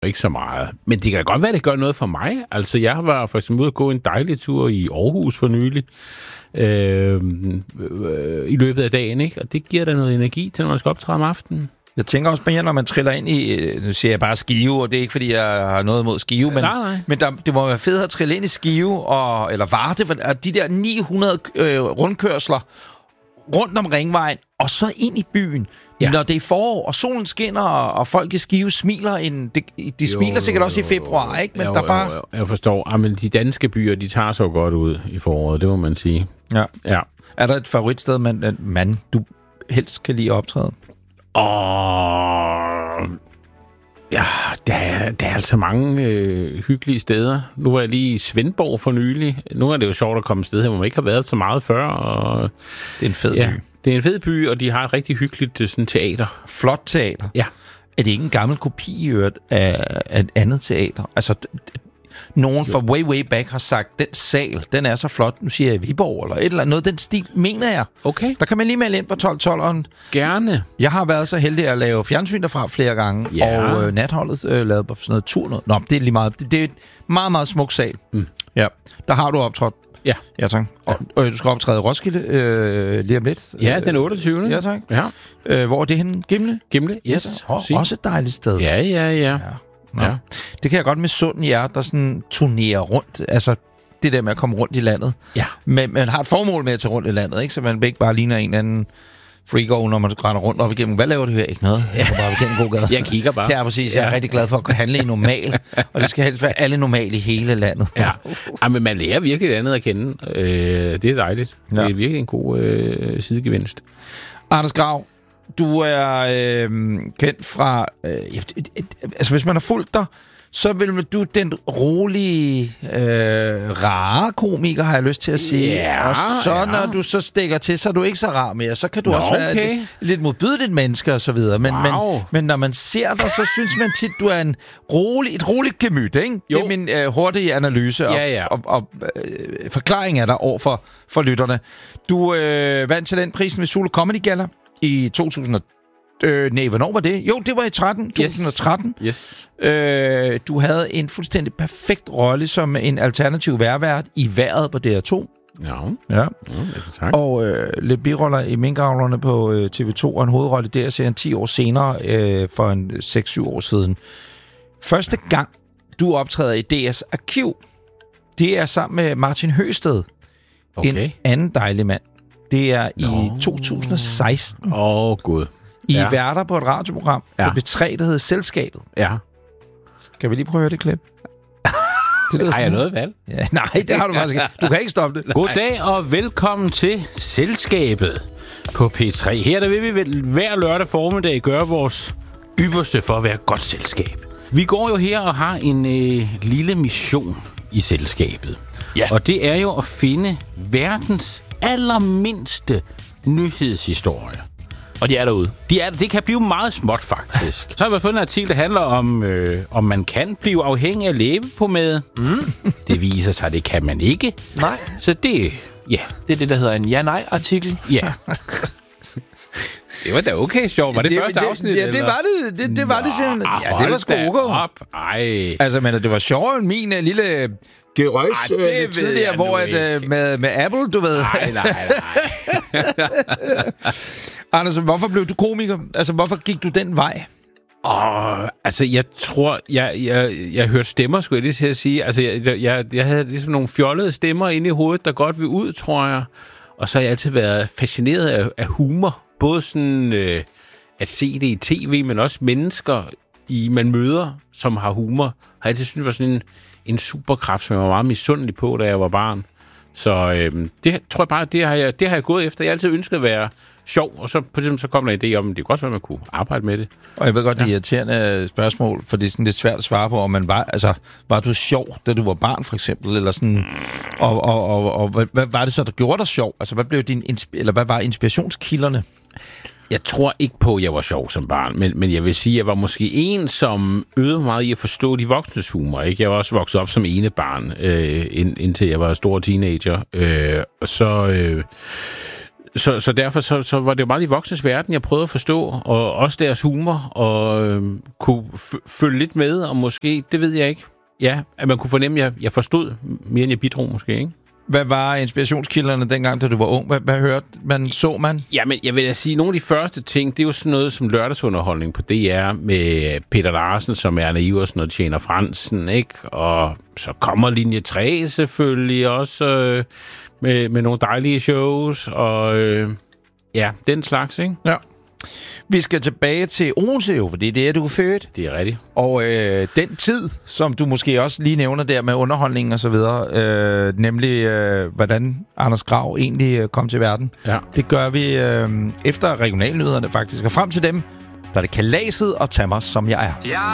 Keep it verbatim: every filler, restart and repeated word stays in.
Ikke så meget. Men det kan da godt være, at det gør noget for mig. Altså, jeg var for eksempel ude at gå en dejlig tur i Aarhus for nylig. Øh, øh, i løbet af dagen, ikke? Og det giver da noget energi til, når man skal optræde om aftenen. Jeg tænker også mere, når man triller ind i, nu siger jeg bare Skive, og det er ikke, fordi jeg har noget imod Skive, men, nej, nej. men der, det må være fedt at trille ind i Skive, og, eller Varde, for de der ni hundrede øh, rundkørsler rundt om Ringvejen, og så ind i byen, ja. Når det er forår, og solen skinner, og, og folk i Skive smiler. En, de de smiler jo, sikkert også i februar, ikke? Men jo, der bare... Jo, jeg forstår. Jamen, de danske byer, de tager så godt ud i foråret, det må man sige. Ja. Ja. Er der et favoritsted, man, man du helst kan lide at optræde? Og ja, der er, der er altså mange øh, hyggelige steder. Nu var jeg lige i Svendborg for nylig. Nu er det jo sjovt at komme et sted her, hvor man ikke har været så meget før. Og, det er en fed ja, by. Det er en fed by, og de har et rigtig hyggeligt sådan, teater. Flot teater. Ja. Er det ikke en gammel kopi i øvrigt af, af et andet teater? Altså, nogen fra way, way back har sagt, den sal, den er så flot, nu siger jeg Viborg, eller et eller andet, noget den stil, mener jeg. Okay. Der kan man lige melde ind på tolv tolveren. Gerne. Jeg har været så heldig at lave fjernsyn derfra flere gange, ja. og øh, natholdet øh, lavede på sådan noget tur. Noget. Nå, det er lige meget. Det, det er et meget, meget smuk sal. Mm. Ja, der har du optrådt. Ja. Ja, tak. Og, og du skal optræde i Roskilde øh, lige om lidt. Ja, den otteogtyvende Ja, tak. Ja. Øh, hvor er det henne? Gimle? Gimle, yes. yes. Også et dejligt sted. Ja, ja, ja. ja. Ja. Det kan jeg godt med sundt jer, der sådan turnerer rundt. Altså, det der med at komme rundt i landet. Ja. Men man har et formål med at tage rundt i landet, ikke? Så man ikke bare ligner en eller anden freak-over, når man skrænder rundt op igennem. Hvad laver du her? Ikke noget. Jeg går bare igennem god gade. Jeg kigger bare. Ja, præcis. Jeg er ja. rigtig glad for at kunne handle i normal. Og det skal helst være alle normale i hele landet. Ja. Ja, men man lærer virkelig andet at kende. Øh, det er dejligt. Ja. Det er virkelig en god øh, sidegevinst. Anders Grav, du er øh, kendt fra... Øh, altså, hvis man har fulgt dig, så vil du den rolige, øh, rare komiker, har jeg lyst til at sige. Ja, og så ja. Når du så stikker til, så er du ikke så rar mere. Så kan du Nå, også være okay. lidt, lidt modbydeligt menneske og så videre. Men, wow. men, men når man ser dig, så synes man tit, du er en rolig, et roligt gemyt, ikke? Jo. Det er min øh, hurtige analyse og, ja, ja. og, og øh, forklaring af dig over for, for lytterne. Du øh, vandt talentprisen ved Zulu Comedy Gala i to tusind og Øh, nej, hvornår var det? Jo, det var i tretten, to tusind og tretten. Yes. Øh, du havde en fuldstændig perfekt rolle som en alternativ værvært i Vejret på D R to. Ja. Ja. ja tak. Og øh, lidt biroller i Minkavlerne på øh, T V to, og en hovedrolle der serien ti år senere, øh, for en seks syv år siden. Første gang, du optræder i D R's arkiv, det er sammen med Martin Høsted. Okay. En anden dejlig mand. Det er i no. to tusind og seksten. Åh, oh, gud. I ja. værter på et radioprogram ja. på B tre, der hedder Selskabet. Ja. Skal vi lige prøve at høre det klip? Det har jeg noget valg? Ja, nej, det har du faktisk ikke. Du kan ikke stoppe det. Goddag og velkommen til Selskabet på P tre. Her der vil vi vel hver lørdag formiddag gøre vores ypperste for at være et godt selskab. Vi går jo her og har en øh, lille mission i selskabet. Ja. Og det er jo at finde verdens allermindste nyhedshistorie. Og de er derude. De er, det kan blive meget småt, faktisk. Så har jeg fundet en artikel, der handler om, øh, om man kan blive afhængig af læbepomade. Mm. Det viser sig, at det kan man ikke. Nej. Så det, ja. Det er det, der hedder en ja-nej-artikel. Ja. Det var da okay sjovt. Var det, det første det, afsnit? Ja, det eller? var det. Det, det var Nå, det simpelthen. Ja, det var sgu okay. Ej. Altså, men det var sjovere end min uh, lille gerøjs uh, tidligere, hvor at, uh, med, med Apple, du ved. Nej, nej, nej. Anders, hvorfor blev du komiker? Altså, hvorfor gik du den vej? Åh, altså, jeg tror, jeg, jeg, jeg hørte stemmer, skulle jeg lige til at sige. Altså, jeg, jeg, jeg havde ligesom nogle fjollede stemmer inde i hovedet, der godt vil ud, tror jeg. Og så har jeg altid været fascineret af, af humor. Både sådan øh, at se det i tv, men også mennesker, i man møder, som har humor. Har jeg altid syntes var sådan en, en superkraft, som jeg var meget misundelig på, da jeg var barn. Så øh, det tror jeg bare, det har jeg, det har jeg gået efter. Jeg har altid ønsket at være sjov, og så på det så kom der en idé om, at det kunne også være, at man kunne arbejde med det. Og jeg ved godt, det er irriterende spørgsmål, for det er sådan lidt svært at svare på, om man var, altså, var du sjov, da du var barn, for eksempel, eller sådan, og, og, og, og hvad, hvad var det så, der gjorde dig sjov? Altså, hvad blev din, eller hvad var inspirationskilderne? Jeg tror ikke på, at jeg var sjov som barn, men, men jeg vil sige, at jeg var måske en, som øvede meget i at forstå de voksnes humor. Ikke? Jeg var også vokset op som ene barn, øh, ind, indtil jeg var stor teenager. Øh, og så... Øh, så, så derfor så, så var det jo meget i voksnes verden, jeg prøvede at forstå, og også deres humor, og øh, kunne f- følge lidt med, og måske, det ved jeg ikke, ja, at man kunne fornemme, at jeg, jeg forstod mere, end jeg bidrog måske, ikke? Hvad var inspirationskilderne dengang, da du var ung? Hvad, hvad hørte man, så man? Jamen, jeg vil da sige, nogle af de første ting, det er jo sådan noget som lørdagsunderholdning på D R med Peter Larsen, som er Erna Iversen og Tjener Fransen, ikke? Og så kommer linje tre selvfølgelig også øh, med, med nogle dejlige shows, og øh, ja, den slags, ikke? Ja. Vi skal tilbage til Odense jo, for det er der, du er født. Det er rigtigt. Og øh, den tid, som du måske også lige nævner der med underholdning og så videre, øh, nemlig øh, hvordan Anders Grav egentlig øh, kom til verden, ja. Det gør vi øh, efter regionalnyhederne faktisk. Og frem til dem, der er det kalaset og Tammers, som jeg er. Ja.